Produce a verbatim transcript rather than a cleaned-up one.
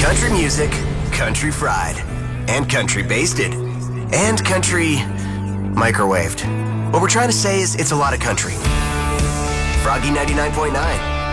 Country music, country fried, and country basted, and country microwaved. What we're trying to say is it's a lot of country. Froggy ninety-nine point nine.